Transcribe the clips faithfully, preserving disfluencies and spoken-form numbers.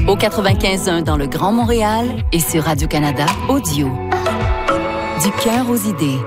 Au quatre-vingt-quinze un dans le Grand Montréal et sur Radio-Canada Audio. Du cœur aux idées.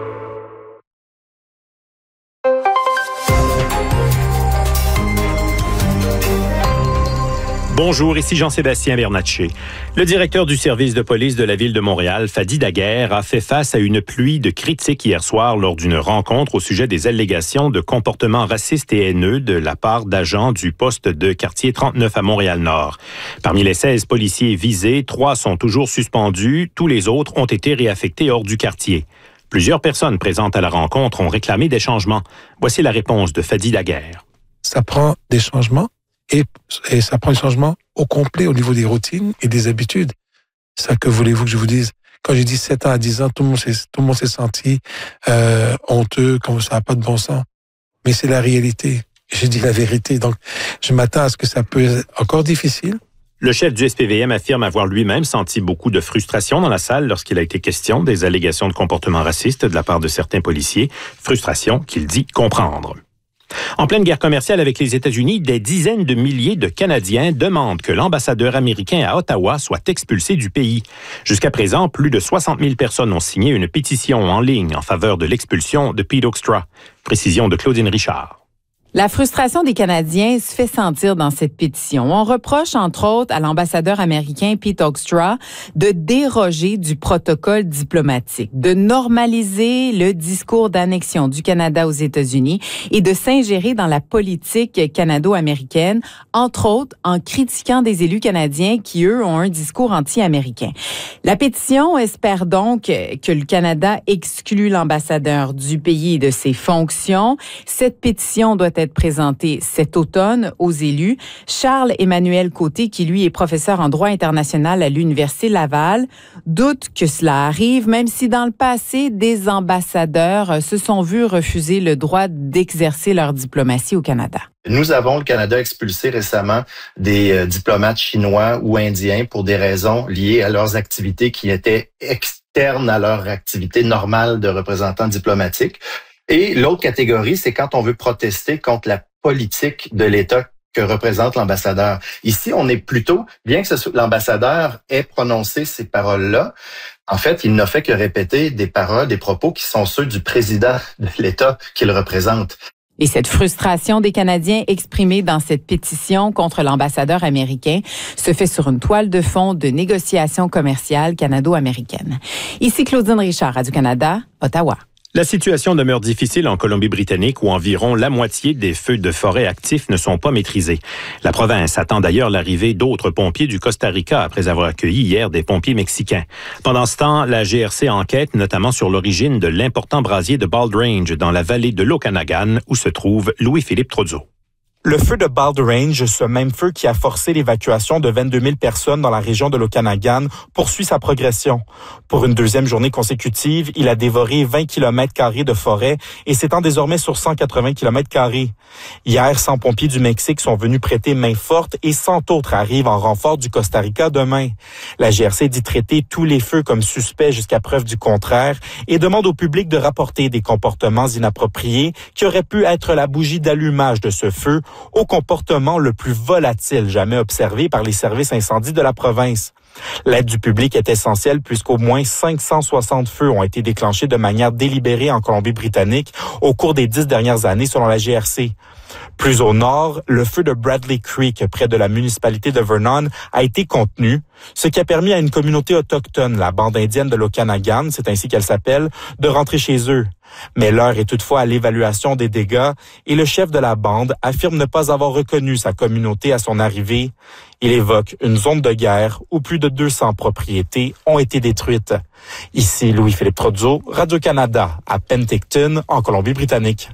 Bonjour, ici Jean-Sébastien Bernatchez. Le directeur du service de police de la ville de Montréal, Fadi Daguerre, a fait face à une pluie de critiques hier soir lors d'une rencontre au sujet des allégations de comportements racistes et haineux de la part d'agents du poste de quartier trente-neuf à Montréal-Nord. Parmi les seize policiers visés, trois sont toujours suspendus, tous les autres ont été réaffectés hors du quartier. Plusieurs personnes présentes à la rencontre ont réclamé des changements. Voici la réponse de Fadi Daguerre. Ça prend des changements. Et, et ça prend un changement au complet au niveau des routines et des habitudes. Ça, que voulez-vous que je vous dise? Quand j'ai dit sept ans à dix ans, tout le monde s'est, tout le monde s'est senti euh, honteux, comme ça n'a pas de bon sens. Mais c'est la réalité. J'ai dit la vérité. Donc, je m'attends à ce que ça peut être encore difficile. Le chef du S P V M affirme avoir lui-même senti beaucoup de frustration dans la salle lorsqu'il a été question des allégations de comportement raciste de la part de certains policiers. Frustration qu'il dit comprendre. En pleine guerre commerciale avec les États-Unis, des dizaines de milliers de Canadiens demandent que l'ambassadeur américain à Ottawa soit expulsé du pays. Jusqu'à présent, plus de soixante mille personnes ont signé une pétition en ligne en faveur de l'expulsion de Pete Hoekstra. Précision de Claudine Richard. La frustration des Canadiens se fait sentir dans cette pétition. On reproche, entre autres, à l'ambassadeur américain Pete Hoekstra de déroger du protocole diplomatique, de normaliser le discours d'annexion du Canada aux États-Unis et de s'ingérer dans la politique canado-américaine, entre autres en critiquant des élus canadiens qui, eux, ont un discours anti-américain. La pétition espère donc que le Canada exclue l'ambassadeur du pays et de ses fonctions. Cette pétition doit être présenté cet automne aux élus. Charles-Emmanuel Côté, qui lui est professeur en droit international à l'Université Laval, doute que cela arrive, même si dans le passé, des ambassadeurs se sont vus refuser le droit d'exercer leur diplomatie au Canada. Nous avons, le Canada, expulsé récemment des euh, diplomates chinois ou indiens pour des raisons liées à leurs activités qui étaient externes à leur activité normale de représentants diplomatiques. Et l'autre catégorie, c'est quand on veut protester contre la politique de l'État que représente l'ambassadeur. Ici, on est plutôt, bien que ce soit, l'ambassadeur ait prononcé ces paroles-là, en fait, il n'a fait que répéter des paroles, des propos qui sont ceux du président de l'État qu'il représente. Et cette frustration des Canadiens exprimée dans cette pétition contre l'ambassadeur américain se fait sur une toile de fond de négociations commerciales canado-américaines. Ici Claudine Richard, Radio-Canada, Ottawa. La situation demeure difficile en Colombie-Britannique où environ la moitié des feux de forêt actifs ne sont pas maîtrisés. La province attend d'ailleurs l'arrivée d'autres pompiers du Costa Rica après avoir accueilli hier des pompiers mexicains. Pendant ce temps, la G R C enquête notamment sur l'origine de l'important brasier de Bald Range dans la vallée de l'Okanagan où se trouve Louis-Philippe Trozzo. Le feu de Bald Range, ce même feu qui a forcé l'évacuation de vingt-deux mille personnes dans la région de l'Okanagan, poursuit sa progression. Pour une deuxième journée consécutive, il a dévoré vingt kilomètres carrés de forêt et s'étend désormais sur cent quatre-vingts kilomètres carrés. Hier, cent pompiers du Mexique sont venus prêter main forte et cent autres arrivent en renfort du Costa Rica demain. La G R C dit traiter tous les feux comme suspects jusqu'à preuve du contraire et demande au public de rapporter des comportements inappropriés qui auraient pu être la bougie d'allumage de ce feu au comportement le plus volatile jamais observé par les services incendies de la province. L'aide du public est essentielle puisqu'au moins cinq cent soixante feux ont été déclenchés de manière délibérée en Colombie-Britannique au cours des dix dernières années selon la G R C. Plus au nord, le feu de Bradley Creek, près de la municipalité de Vernon, a été contenu, ce qui a permis à une communauté autochtone, la bande indienne de l'Okanagan, c'est ainsi qu'elle s'appelle, de rentrer chez eux. Mais l'heure est toutefois à l'évaluation des dégâts et le chef de la bande affirme ne pas avoir reconnu sa communauté à son arrivée. Il évoque une zone de guerre où plus de deux cents propriétés ont été détruites. Ici Louis-Philippe Trozzo, Radio-Canada, à Penticton, en Colombie-Britannique.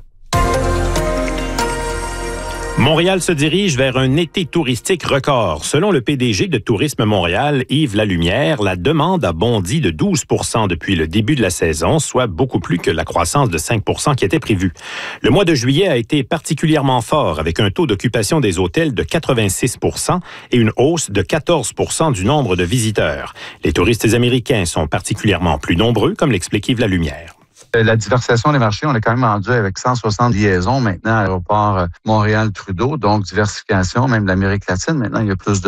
Montréal se dirige vers un été touristique record. Selon le P D G de Tourisme Montréal, Yves Lalumière, la demande a bondi de douze pour cent depuis le début de la saison, soit beaucoup plus que la croissance de cinq pour cent qui était prévue. Le mois de juillet a été particulièrement fort, avec un taux d'occupation des hôtels de quatre-vingt-six pour cent et une hausse de quatorze pour cent du nombre de visiteurs. Les touristes américains sont particulièrement plus nombreux, comme l'explique Yves Lalumière. La diversification des marchés, on est quand même rendu avec cent soixante liaisons maintenant à l'aéroport Montréal-Trudeau, donc diversification, même de l'Amérique latine. Maintenant, il y a plus de